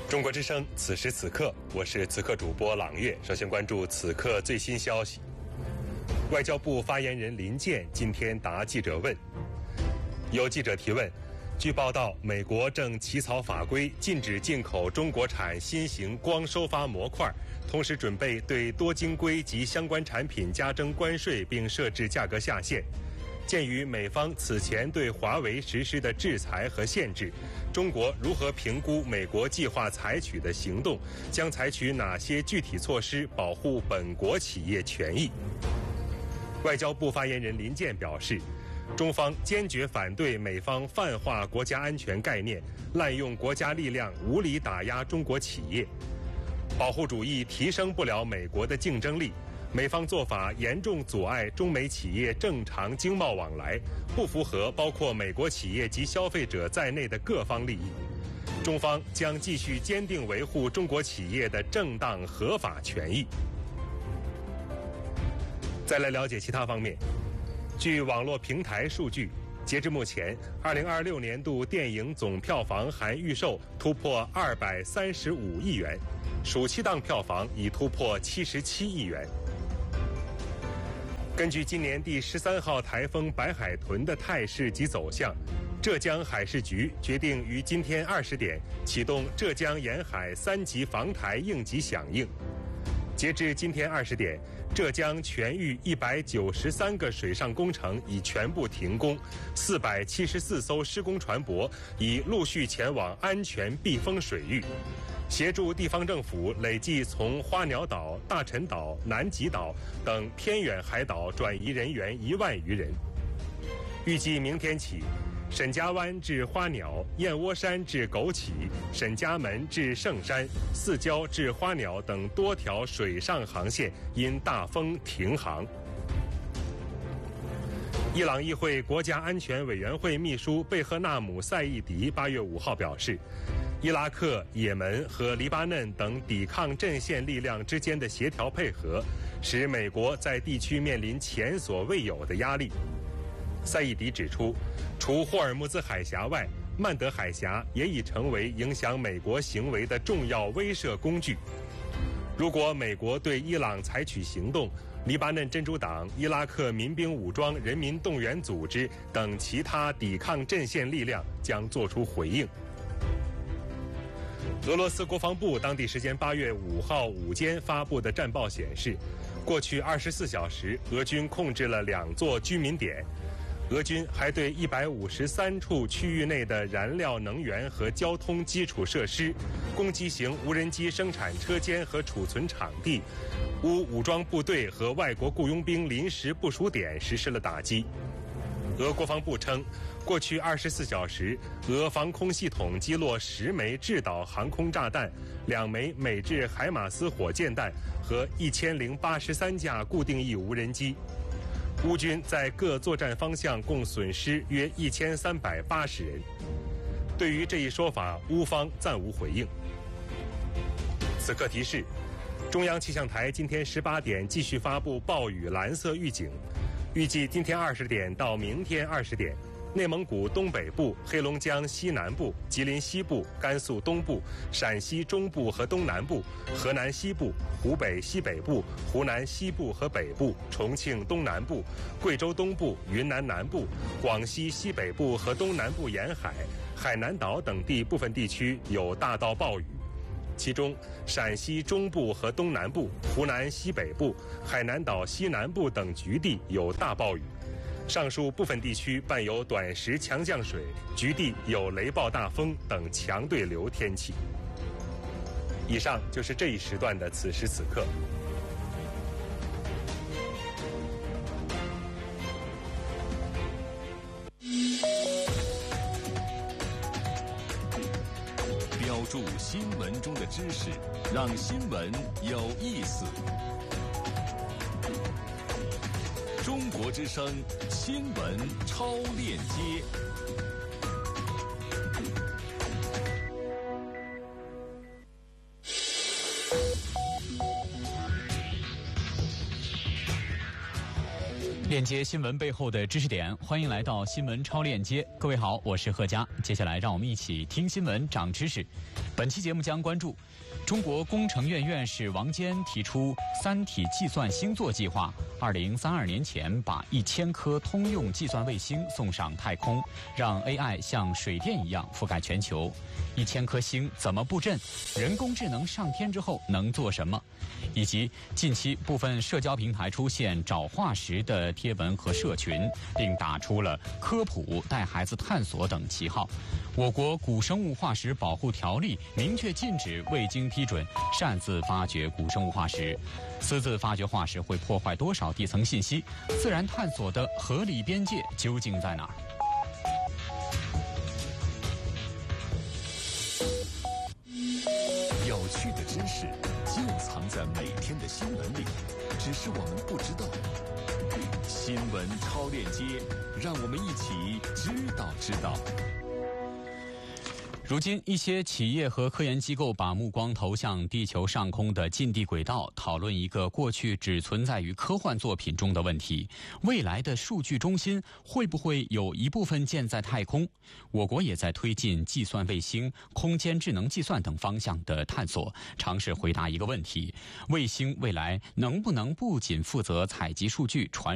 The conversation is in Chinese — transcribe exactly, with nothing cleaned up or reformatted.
中国之声，此时此刻，我是此刻主播朗月。首先关注此刻最新消息。外交部发言人林健今天答记者问。有记者提问，据报道，美国正起草法规，禁止进口中国产新型光收发模块，同时准备对多晶硅及相关产品加征关税，并设置价格下限。鉴于美方此前对华为实施的制裁和限制，中国如何评估美国计划采取的行动？将采取哪些具体措施保护本国企业权益？外交部发言人林健表示，中方坚决反对美方泛化国家安全概念，滥用国家力量无理打压中国企业。保护主义提升不了美国的竞争力，美方做法严重阻碍中美企业正常经贸往来，不符合包括美国企业及消费者在内的各方利益。中方将继续坚定维护中国企业的正当合法权益。再来了解其他方面。据网络平台数据，截至目前，二零二六年度电影总票房含预售突破二百三十五亿元，暑期档票房已突破七十七亿元。根据今年第十三号台风白海豚的态势及走向，浙江海事局决定于今天二十点启动浙江沿海三级防台应急响应。截至今天二十点，浙江全域一百九十三个水上工程已全部停工，四百七十四艘施工船舶已陆续前往安全避风水域，协助地方政府累计从花鸟岛、大陈岛、南极岛等偏远海岛转移人员一万余人。预计明天起，沈家湾至花鸟、燕窝山至枸杞、沈家门至圣山、四礁至花鸟等多条水上航线因大风停航。伊朗议会国家安全委员会秘书贝赫纳姆·赛义迪八月五号表示，伊拉克、也门和黎巴嫩等抵抗阵线力量之间的协调配合，使美国在地区面临前所未有的压力。赛义迪指出，除霍尔木兹海峡外，曼德海峡也已成为影响美国行为的重要威慑工具。如果美国对伊朗采取行动，黎巴嫩真主党、伊拉克民兵武装人民动员组织等其他抵抗阵线力量将作出回应。俄罗斯国防部当地时间八月五号午间发布的战报显示，过去二十四小时，俄军控制了两座居民点。俄军还对一百五十三处区域内的燃料能源和交通基础设施、攻击型无人机生产车间和储存场地、乌武装部队和外国雇佣兵临时部署点实施了打击。俄国防部称，过去二十四小时，俄防空系统击落十枚制导航空炸弹、两枚美制海马斯火箭弹和一千零八十三架固定翼无人机。乌军在各作战方向共损失约一千三百八十人。对于这一说法，乌方暂无回应。此刻提示，中央气象台今天十八点继续发布暴雨蓝色预警，预计今天二十点到明天二十点，内蒙古东北部、黑龙江西南部、吉林西部、甘肃东部、陕西中部和东南部、河南西部、湖北西北部、湖南西部和北部、重庆东南部、贵州东部、云南南部、广西西北部和东南部沿海、海南岛等地部分地区有大到暴雨。其中，陕西中部和东南部、湖南西北部、海南岛西南部等局地有大暴雨。上述部分地区伴有短时强降水，局地有雷暴大风等强对流天气。以上就是这一时段的此时此刻。 标注新闻中的知识，让新闻有意思。中国之声新闻超链接。 链接新闻背后的知识点，欢迎来到新闻超链接。各位好，我是贺佳。接下来让我们一起听新闻长知识。本期节目将关注中国工程院院士王坚提出三体计算星座计划，二零三二年前把一千颗通用计算卫星送上太空，让 A I 像水电一样覆盖全球。一千颗星怎么布阵？人工智能上天之后能做什么？以及近期部分社交平台出现找化石的贴文和社群，并打出了科普、带孩子探索等旗号。我国古生物化石保护条例明确禁止未经批准擅自发掘古生物化石。私自发掘化石会破坏多少地层信息？自然探索的合理边界究竟在哪儿？ 有趣的知识就藏在每天的新闻里，只是我们不知道。新闻超链接，让我们一起知道知道。 如今，一些企业和科研机构把目光投向地球上空的近地轨道，讨论一个过去只存在于科幻作品中的问题：未来的数据中心会不会有一部分建在太空？我国也在推进计算卫星、空间智能计算等方向的探索，尝试回答一个问题：卫星未来能不能不仅负责采集数据、传